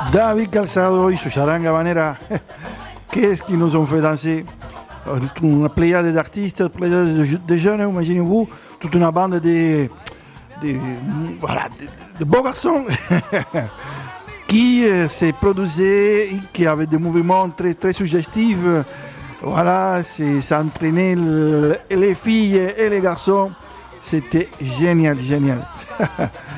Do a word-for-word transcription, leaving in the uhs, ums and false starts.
David Calzado et Charanga Vanera. Qu'est-ce qu'ils nous ont fait danser? Une pléiade d'artistes, une pléiade de jeunes, imaginez-vous, toute une bande de, de, voilà, de, de beaux garçons qui euh, se produisaient, qui avaient des mouvements très, très suggestifs. Voilà, ça entraînait le, les filles et les garçons. C'était génial, génial.